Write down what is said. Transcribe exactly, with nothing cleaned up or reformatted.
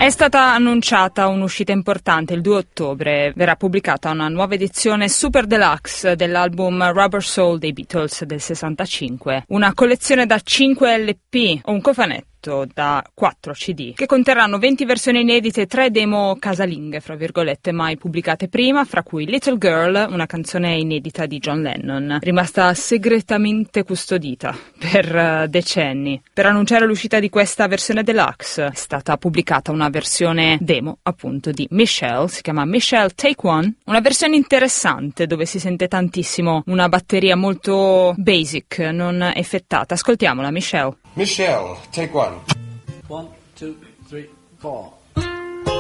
È stata annunciata un'uscita importante. Il due ottobre verrà pubblicata una nuova edizione super deluxe dell'album Rubber Soul dei Beatles del sessantacinque, una collezione da cinque L P o un cofanetto da quattro C D che conterranno venti versioni inedite e tre demo casalinghe, fra virgolette, mai pubblicate prima, fra cui Little Girl, una canzone inedita di John Lennon, rimasta segretamente custodita per uh, decenni. Per annunciare l'uscita di questa versione deluxe è stata pubblicata una versione demo, appunto, di Michelle, si chiama Michelle Take One, una versione interessante dove si sente tantissimo una batteria molto basic, non effettata. Ascoltiamola, Michelle. Michelle, take one. One, two, three, four.